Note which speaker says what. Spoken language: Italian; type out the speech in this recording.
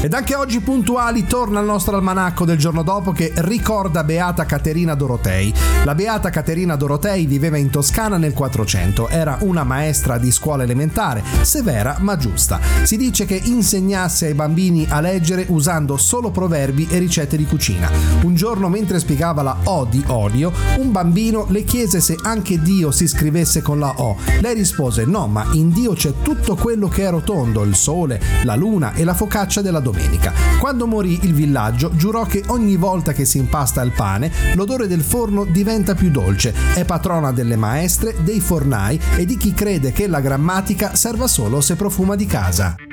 Speaker 1: Ed anche oggi puntuali torna il nostro almanacco del giorno dopo che ricorda Beata Caterina Dorotei. La Beata Caterina Dorotei viveva in Toscana nel 400, era una maestra di scuola elementare, severa ma giusta. Si dice che insegnasse ai bambini a leggere usando solo proverbi e ricette di cucina. Un giorno, mentre spiegava la O di olio, un bambino le chiese se anche Dio si scrivesse con la O. Lei rispose: no, ma in Dio c'è tutto quello che è rotondo, il sole, la luna e la focaccia della domenica. Quando morì, il villaggio giurò che ogni volta che si impasta il pane, l'odore del forno diventa più dolce. È patrona delle maestre, dei fornai e di chi crede che la grammatica serva solo se profuma di casa.